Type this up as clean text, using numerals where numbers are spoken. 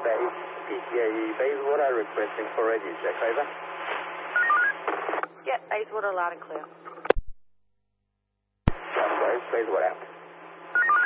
base, PCAE, Bayswater, requesting for radio check, over. Yeah, Bayswater, loud and clear. Bayswater.